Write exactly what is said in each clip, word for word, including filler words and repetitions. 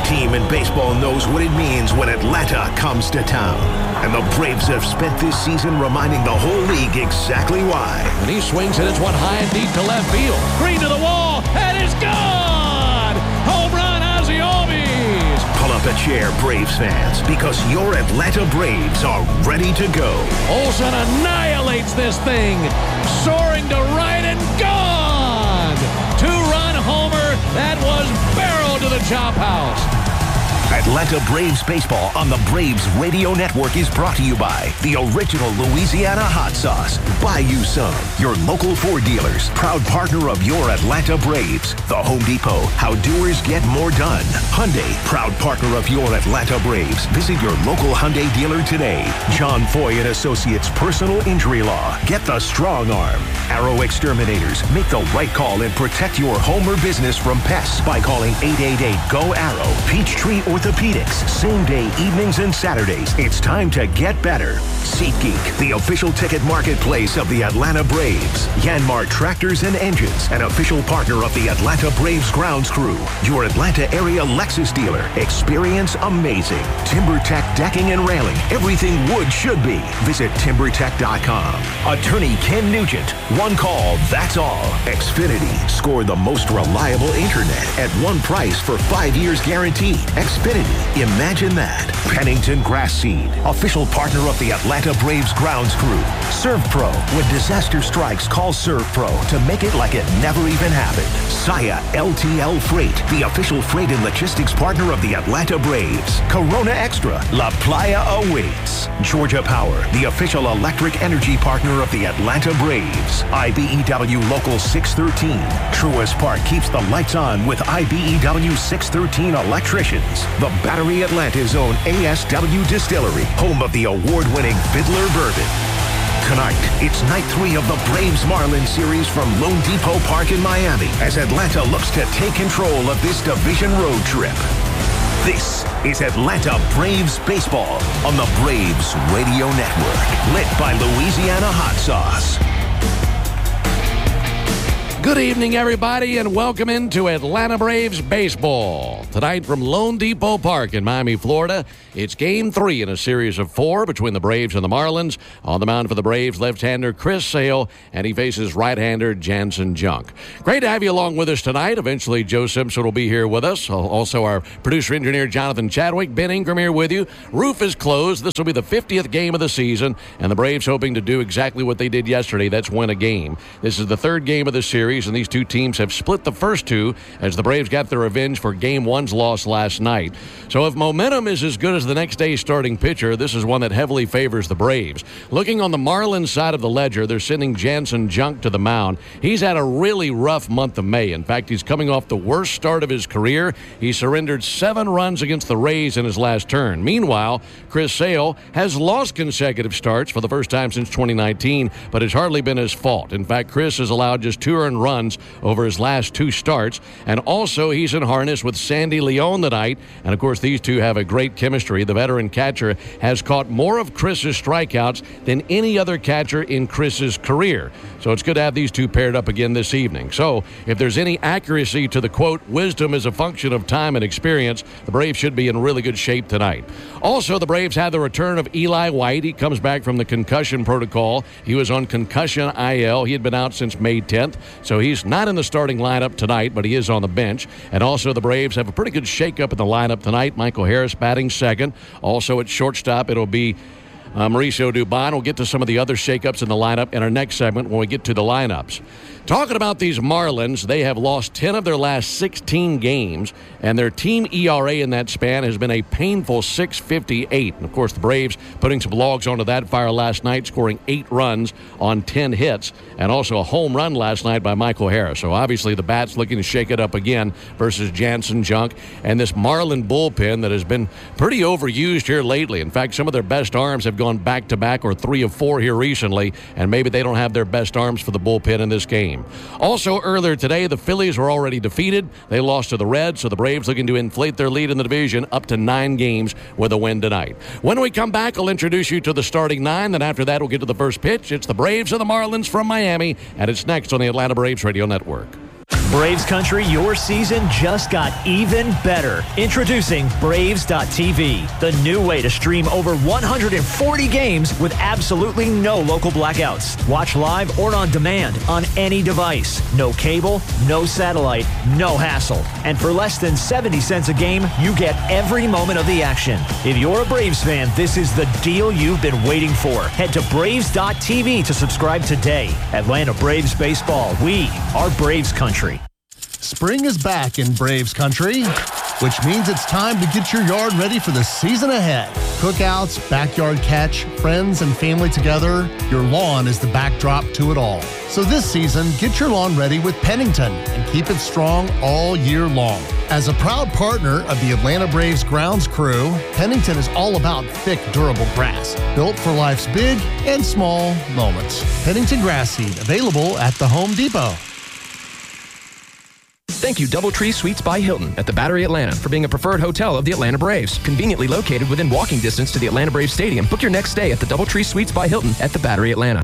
team in baseball knows what it means when Atlanta comes to town. And the Braves have spent this season reminding the whole league exactly why. And he swings it. It's one high and deep to left field. Green to the wall, and it's gone! Home run, Ozzie Albies! Pull up a chair, Braves fans, because your Atlanta Braves are ready to go. Olsen annihilates this thing, soaring to right and gone! Two-run homer that was barreled to the chop house. Atlanta Braves baseball on the Braves Radio Network is brought to you by the original Louisiana hot sauce. Buy you some. Your local Ford dealers, proud partner of your Atlanta Braves. The Home Depot, how doers get more done. Hyundai, proud partner of your Atlanta Braves. Visit your local Hyundai dealer today. John Foy and Associates Personal Injury Law. Get the strong arm. Arrow Exterminators. Make the right call and protect your home or business from pests by calling eight eight eight, G O, ARROW. Peachtree Orthopedics, same day, evenings and Saturdays. It's time to get better. SeatGeek, the official ticket marketplace of the Atlanta Braves. Yanmar Tractors and Engines, an official partner of the Atlanta Braves grounds crew. Your Atlanta area Lexus dealer. Experience amazing. TimberTech Decking and Railing. Everything wood should be. Visit timber tech dot com. Attorney Ken Nugent. One call, that's all. Xfinity. Score the most reliable internet at one price for five years guaranteed. Xfinity. Imagine that. Pennington Grass Seed, official partner of the Atlanta Braves grounds crew. ServPro. When disaster strikes, call ServPro to make it like it never even happened. Saya L T L Freight, the official freight and logistics partner of the Atlanta Braves. Corona Extra. La Playa awaits. Georgia Power, the official electric energy partner of the Atlanta Braves. I B E W Local six thirteen. Truist Park keeps the lights on with I B E W six thirteen electricians. The Battery Atlanta's own A S W Distillery, home of the award-winning Fiddler Bourbon. Tonight, it's night three of the Braves-Marlins series from Lone Depot Park in Miami as Atlanta looks to take control of this division road trip. This is Atlanta Braves baseball on the Braves Radio Network, lit by Louisiana hot sauce. Good evening, everybody, and welcome into Atlanta Braves baseball. Tonight from Lone Depot Park in Miami, Florida, it's game three in a series of four between the Braves and the Marlins. On the mound for the Braves, left-hander Chris Sale, and he faces right-hander Jansen Junk. Great to have you along with us tonight. Eventually, Joe Simpson will be here with us. Also, our producer-engineer Jonathan Chadwick. Ben Ingram here with you. Roof is closed. This will be the fiftieth game of the season, and the Braves hoping to do exactly what they did yesterday. That's win a game. This is the third game of the series, and these two teams have split the first two as the Braves got their revenge for Game one's loss last night. So if momentum is as good as the next day's starting pitcher, this is one that heavily favors the Braves. Looking on the Marlins side of the ledger, they're sending Jansen Junk to the mound. He's had a really rough month of May. In fact, he's coming off the worst start of his career. He surrendered seven runs against the Rays in his last turn. Meanwhile, Chris Sale has lost consecutive starts for the first time since twenty nineteen, but it's hardly been his fault. In fact, Chris has allowed just two earned runs over his last two starts, and also he's in harness with Sandy Leon tonight, and of course these two have a great chemistry. The veteran catcher has caught more of Chris's strikeouts than any other catcher in Chris's career, so it's good to have these two paired up again this evening. So if there's any accuracy to the quote, wisdom is a function of time and experience, the Braves should be in really good shape tonight. Also, the Braves had the return of Eli White. He comes back from the concussion protocol. He was on concussion I L. He had been out since May tenth, so he's not in the starting lineup tonight, but he is on the bench. And also the Braves have a pretty good shakeup in the lineup tonight. Michael Harris batting second. Also at shortstop, it'll be uh, Mauricio Dubon. We'll get to some of the other shakeups in the lineup in our next segment when we get to the lineups. Talking about these Marlins, they have lost ten of their last sixteen games, and their team E R A in that span has been a painful six fifty-eight. And, of course, the Braves putting some logs onto that fire last night, scoring eight runs on ten hits, and also a home run last night by Michael Harris. So, obviously, the Bats looking to shake it up again versus Jansen Junk and this Marlin bullpen that has been pretty overused here lately. In fact, some of their best arms have gone back-to-back or three of four here recently, and maybe they don't have their best arms for the bullpen in this game. Also, earlier today, the Phillies were already defeated. They lost to the Reds, so the Braves looking to inflate their lead in the division up to nine games with a win tonight. When we come back, I'll introduce you to the starting nine. Then after that, we'll get to the first pitch. It's the Braves and the Marlins from Miami, and it's next on the Atlanta Braves Radio Network. Braves Country, your season just got even better. Introducing Braves dot T V, the new way to stream over one hundred forty games with absolutely no local blackouts. Watch live or on demand on any device. No cable, no satellite, no hassle. And for less than seventy cents a game, you get every moment of the action. If you're a Braves fan, this is the deal you've been waiting for. Head to Braves dot T V to subscribe today. Atlanta Braves baseball. We are Braves Country. Spring is back in Braves Country, which means it's time to get your yard ready for the season ahead. Cookouts, backyard catch, friends and family together, your lawn is the backdrop to it all. So this season, get your lawn ready with Pennington and keep it strong all year long. As a proud partner of the Atlanta Braves grounds crew, Pennington is all about thick, durable grass, built for life's big and small moments. Pennington Grass Seed, available at the Home Depot. Thank you, Doubletree Suites by Hilton at the Battery Atlanta, for being a preferred hotel of the Atlanta Braves. Conveniently located within walking distance to the Atlanta Braves Stadium. Book your next stay at the Doubletree Suites by Hilton at the Battery Atlanta.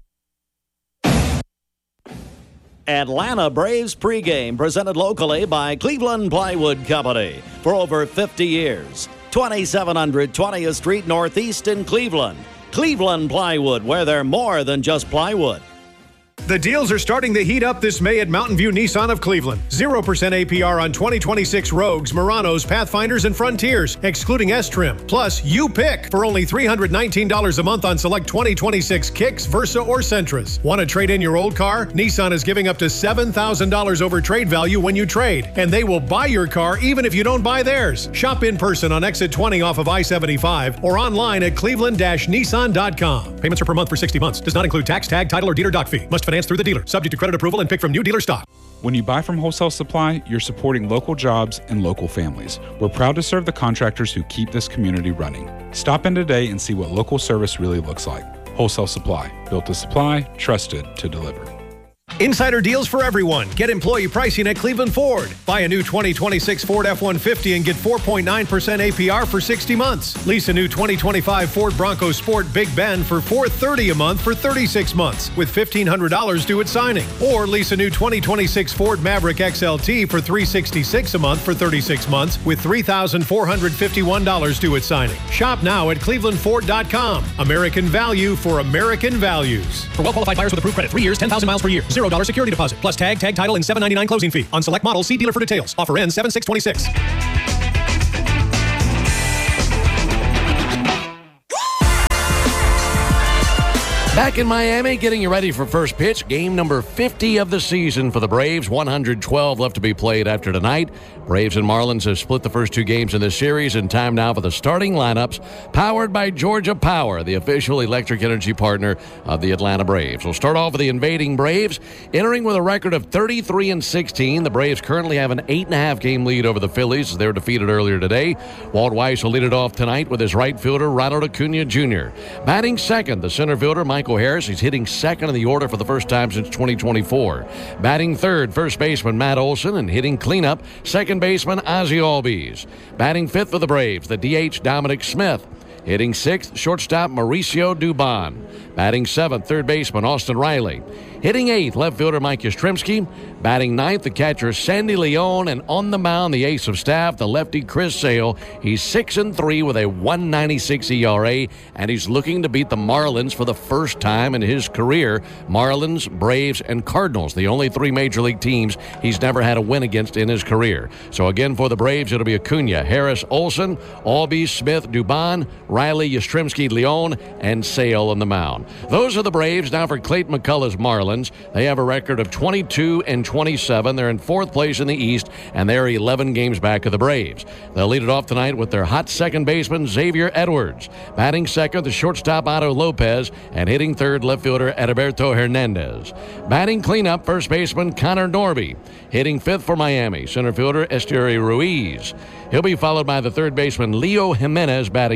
Atlanta Braves pregame, presented locally by Cleveland Plywood Company for over fifty years. twenty-seven hundred twentieth Street Northeast in Cleveland. Cleveland Plywood, where they're more than just plywood. The deals are starting to heat up this May at Mountain View Nissan of Cleveland. zero percent A P R on twenty twenty-six Rogues, Muranos, Pathfinders, and Frontiers, excluding S-Trim. Plus, you pick for only three hundred nineteen dollars a month on select twenty twenty-six Kicks, Versa, or Sentras. Want to trade in your old car? Nissan is giving up to seven thousand dollars over trade value when you trade, and they will buy your car even if you don't buy theirs. Shop in person on exit twenty off of I seventy-five or online at cleveland dash nissan dot com. Payments are per month for sixty months. Does not include tax, tag, title, or dealer doc fee. Must finance through the dealer. Subject to credit approval and pick from new dealer stock. When you buy from Wholesale Supply, you're supporting local jobs and local families. We're proud to serve the contractors who keep this community running. Stop in today and see what local service really looks like. Wholesale Supply. Built to supply, trusted to deliver. Insider deals for everyone. Get employee pricing at Cleveland Ford. Buy a new twenty twenty-six Ford F one fifty and get four point nine percent A P R for sixty months. Lease a new twenty twenty-five Ford Bronco Sport Big Bend for four hundred thirty dollars a month for thirty-six months with fifteen hundred dollars due at signing. Or lease a new twenty twenty-six Ford Maverick X L T for three hundred sixty-six dollars a month for thirty-six months with three thousand four hundred fifty-one dollars due at signing. Shop now at cleveland ford dot com. American value for American values. For well-qualified buyers with approved credit, three years, ten thousand miles per year, zero dollars security deposit, plus tag, tag title, and seven ninety-nine closing fee. On select models, see dealer for details. Offer ends seven six twenty-six. Back in Miami, getting you ready for first pitch. Game number fifty of the season for the Braves. one hundred twelve left to be played after tonight. Braves and Marlins have split the first two games in this series, and time now for the starting lineups, powered by Georgia Power, the official electric energy partner of the Atlanta Braves. We'll start off with the invading Braves, entering with a record of thirty-three and sixteen. The Braves currently have an eight and a half game lead over the Phillies as they were defeated earlier today. Walt Weiss will lead it off tonight with his right fielder, Ronald Acuna Junior Batting second, the center fielder, Michael Harris. He's hitting second in the order for the first time since twenty twenty-four. Batting third, first baseman Matt Olson, and hitting cleanup, second baseman Ozzie Albies. Batting fifth for the Braves, the D H Dominic Smith. Hitting sixth, shortstop Mauricio Dubon. Batting seventh, third baseman Austin Riley. Hitting eighth, left fielder Mike Yastrzemski. Batting ninth, the catcher Sandy Leon. And on the mound, the ace of staff, the lefty Chris Sale. He's six and three with a one ninety-six E R A, and he's looking to beat the Marlins for the first time in his career. Marlins, Braves, and Cardinals, the only three major league teams he's never had a win against in his career. So again, for the Braves, it'll be Acuna, Harris, Olson, Albies, Smith, Dubon, Riley, Yastrzemski, Leon, and Sale on the mound. Those are the Braves. Now for Clayton McCullough's Marlins. They have a record of twenty-two and twenty-seven. They're in fourth place in the East, and they're eleven games back of the Braves. They'll lead it off tonight with their hot second baseman, Xavier Edwards. Batting second, the shortstop, Otto Lopez, and hitting third, left fielder, Adalberto Hernandez. Batting cleanup, first baseman, Connor Norby. Hitting fifth for Miami, center fielder, Esteury Ruiz. He'll be followed by the third baseman, Leo Jimenez, batting sixth.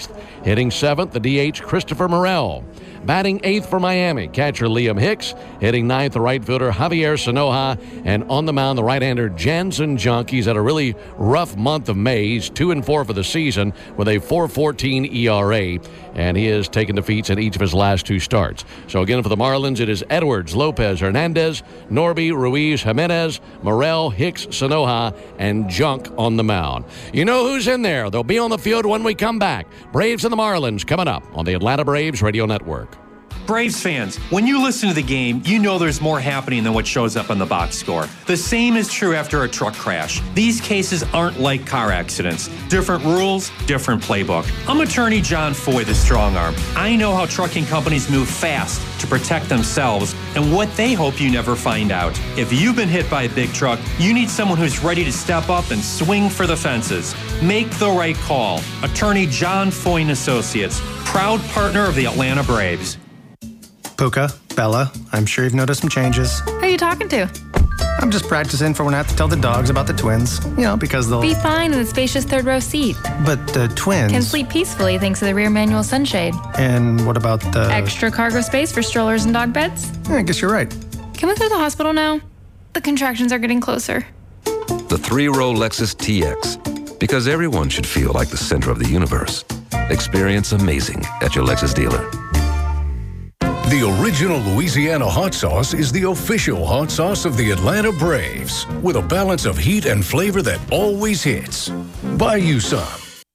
sixth. Hitting seventh, the D H Christopher Morel. Batting eighth for Miami, catcher Liam Hicks. Hitting ninth, the right fielder Javier Sanoja. And on the mound, the right-hander Jansen Junk. He's had a really rough month of May. He's two and four for the season with a four fourteen E R A. And he has taken defeats in each of his last two starts. So again, for the Marlins, it is Edwards, Lopez, Hernandez, Norby, Ruiz, Jimenez, Morel, Hicks, Sanoja, and Junk on the mound. You know who's in there. They'll be on the field when we come back. Braves and the Marlins coming up on the Atlanta Braves Radio Network. Braves fans, when you listen to the game, you know there's more happening than what shows up on the box score. The same is true after a truck crash. These cases aren't like car accidents. Different rules, different playbook. I'm attorney John Foy, the strong arm. I know how trucking companies move fast to protect themselves and what they hope you never find out. If you've been hit by a big truck, you need someone who's ready to step up and swing for the fences. Make the right call. Attorney John Foy and Associates, proud partner of the Atlanta Braves. Puka, Bella, I'm sure you've noticed some changes. Who are you talking to? I'm just practicing for when I have to tell the dogs about the twins. You know, because they'll... Be fine in the spacious third row seat. But the twins... Can sleep peacefully thanks to the rear manual sunshade. And what about the... Extra cargo space for strollers and dog beds? Yeah, I guess you're right. Can we go to the hospital now? The contractions are getting closer. The three-row Lexus T X. Because everyone should feel like the center of the universe. Experience amazing at your Lexus dealer. The original Louisiana hot sauce is the official hot sauce of the Atlanta Braves, with a balance of heat and flavor that always hits. Buy you some.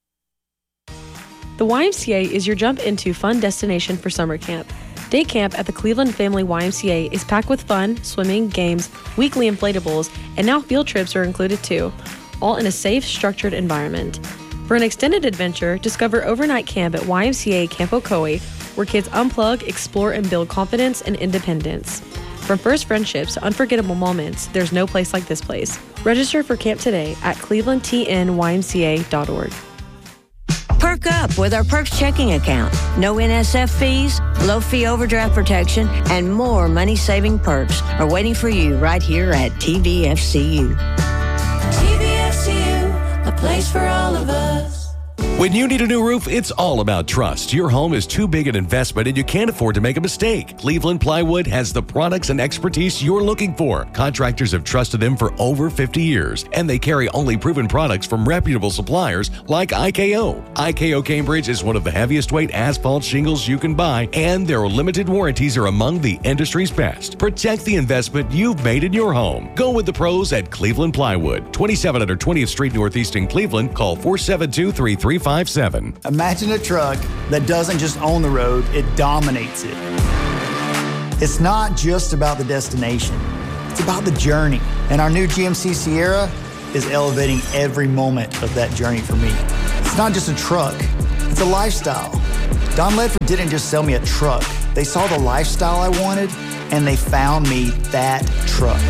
The Y M C A is your jump into fun destination for summer camp. Day camp at the Cleveland Family Y M C A is packed with fun, swimming, games, weekly inflatables, and now field trips are included too, all in a safe, structured environment. For an extended adventure, discover overnight camp at Y M C A Camp Ocoee, where kids unplug, explore, and build confidence and independence. From first friendships to unforgettable moments, there's no place like this place. Register for camp today at cleveland t n y m c a dot org. Perk up with our Perks checking account. No N S F fees, low fee overdraft protection, and more money-saving perks are waiting for you right here at T V F C U. T V F C U, a place for all of us. When you need a new roof, it's all about trust. Your home is too big an investment and you can't afford to make a mistake. Cleveland Plywood has the products and expertise you're looking for. Contractors have trusted them for over fifty years, and they carry only proven products from reputable suppliers like I K O. I K O Cambridge is one of the heaviest weight asphalt shingles you can buy, and their limited warranties are among the industry's best. Protect the investment you've made in your home. Go with the pros at Cleveland Plywood, twenty-seven hundred twentieth Street Northeast in Cleveland. Call four seven two, three three five seven. Imagine a truck that doesn't just own the road, it dominates it. It's not just about the destination, it's about the journey. And our new G M C Sierra is elevating every moment of that journey for me. It's not just a truck, it's a lifestyle. Don Ledford didn't just sell me a truck. They saw the lifestyle I wanted, and they found me that truck.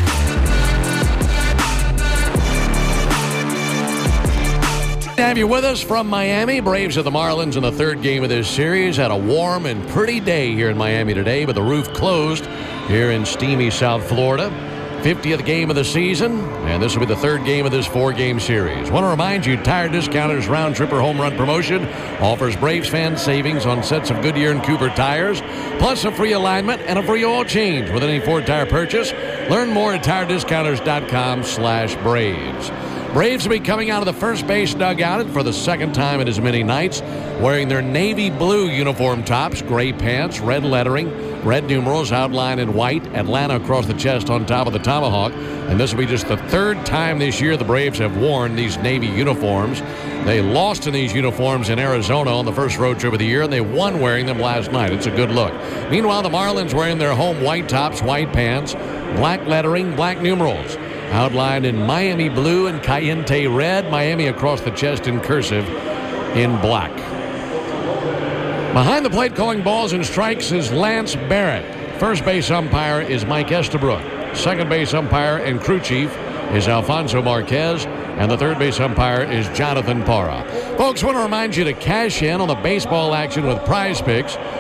To have you with us from Miami. Braves of the Marlins in the third game of this series. Had a warm and pretty day here in Miami today, but the roof closed here in steamy South Florida. fiftieth game of the season, and this will be the third game of this four-game series. Want to remind you, Tire Discounters Round Tripper Home Run Promotion offers Braves fans savings on sets of Goodyear and Cooper tires, plus a free alignment and a free oil change with any Ford tire purchase. Learn more at tire discounters dot com slash Braves. Braves will be coming out of the first base dugout for the second time in as many nights, wearing their navy blue uniform tops, gray pants, red lettering, red numerals outlined in white, Atlanta across the chest on top of the tomahawk. And this will be just the third time this year the Braves have worn these navy uniforms. They lost in these uniforms in Arizona on the first road trip of the year, and they won wearing them last night. It's a good look. Meanwhile, the Marlins wearing their home white tops, white pants, black lettering, black numerals, outlined in Miami blue and Cayenne red, Miami across the chest in cursive in black. Behind the plate calling balls and strikes is Lance Barrett. First base umpire is Mike Estabrook. Second base umpire and crew chief is Alfonso Marquez. And the third base umpire is Jonathan Parra. Folks, want to remind you to cash in on the baseball action with Prize Picks.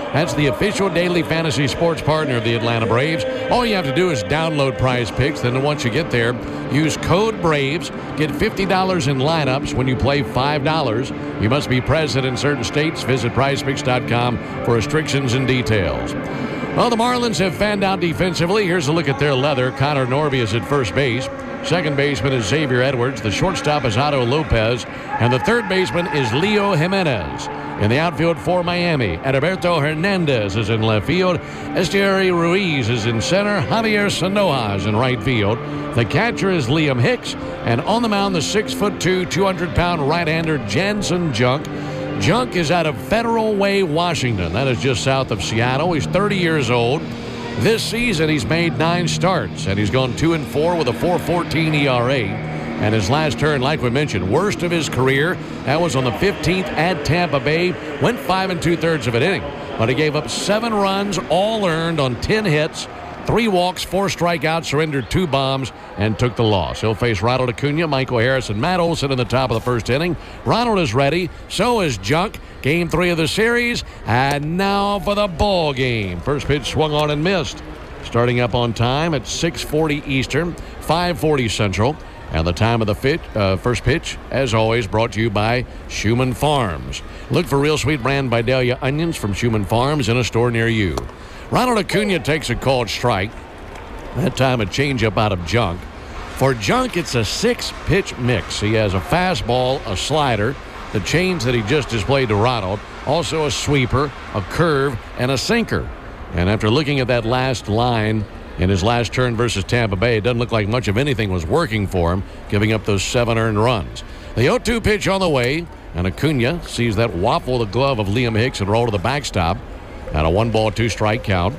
That's the official daily fantasy sports partner of the Atlanta Braves. All you have to do is download Prize Picks. Then once you get there, use code BRAVES. Get fifty dollars in lineups when you play five dollars. You must be present in certain states. Visit prize picks dot com for restrictions and details. Well, the Marlins have fanned out defensively. Here's a look at their leather. Connor Norby is at first base. Second baseman is Xavier Edwards. The shortstop is Otto Lopez. And the third baseman is Leo Jimenez. In the outfield for Miami, Adalberto Hernandez is in left field. Estieri Ruiz is in center. Javier Sanoja is in right field. The catcher is Liam Hicks. And on the mound, the six foot two, two hundred pound right-hander Jansen Junk. Junk is out of Federal Way, Washington. That is just south of Seattle. He's thirty years old. This season, he's made nine starts, and he's gone two and four with a four fourteen E R A. And his last turn, like we mentioned, worst of his career. That was on the fifteenth at Tampa Bay. Went five and two-thirds of an inning. But he gave up seven runs, all earned on ten hits, three walks, four strikeouts, surrendered two bombs, and took the loss. He'll face Ronald Acuna, Michael Harris, and Matt Olson in the top of the first inning. Ronald is ready. So is Junk. Game three of the series. And now for the ball game. First pitch swung on and missed. Starting up on time at six forty Eastern, five forty Central. And the time of the fit, uh, first pitch, as always, brought to you by Schumann Farms. Look for Real Sweet Brand Vidalia onions from Schumann Farms in a store near you. Ronald Acuna takes a called strike. That time a changeup out of Junk. For Junk, it's a six-pitch mix. He has a fastball, a slider, the change that he just displayed to Ronald, also a sweeper, a curve, and a sinker. And after looking at that last line in his last turn versus Tampa Bay, it doesn't look like much of anything was working for him, giving up those seven earned runs. The oh two pitch on the way, and Acuna sees that waffle the glove of Liam Hicks and roll to the backstop. At a one-ball, two-strike count.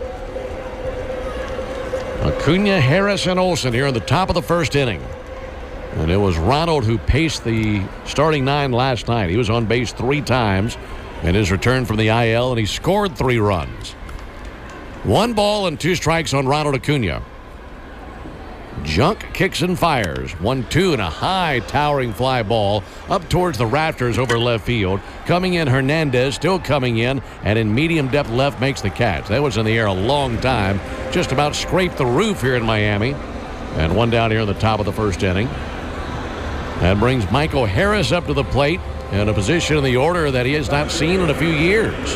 Acuna, Harris, and Olson here in the top of the first inning. And it was Ronald who paced the starting nine last night. He was on base three times in his return from the I L, and he scored three runs. One ball and two strikes on Ronald Acuna. Junk kicks and fires. one two and a high towering fly ball up towards the rafters over left field. Coming in, Hernandez still coming in, and in medium depth left makes the catch. That was in the air a long time. Just about scraped the roof here in Miami. And one down here in the top of the first inning. That brings Michael Harris up to the plate in a position in the order that he has not seen in a few years.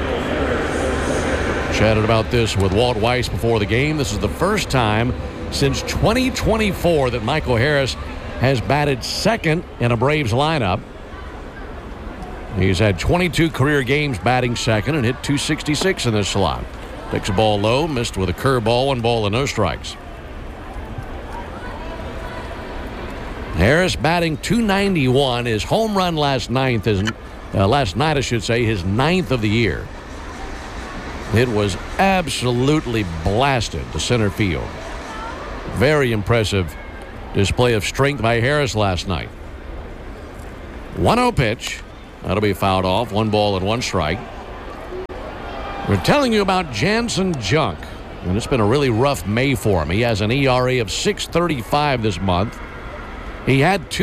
Chatted about this with Walt Weiss before the game. This is the first time since twenty twenty-four that Michael Harris has batted second in a Braves lineup. He's had twenty-two career games batting second and hit two sixty-six in this slot. Takes a ball low, missed with a curveball, one ball and no strikes. Harris batting two ninety-one. His home run last ninth is uh, last night, I should say, his ninth of the year. It was absolutely blasted to center field. Very impressive display of strength by Harris last night. one oh pitch. That'll be fouled off. One ball and one strike. We're telling you about Jansen Junk. And it's been a really rough May for him. He has an E R A of six thirty-five this month. He had two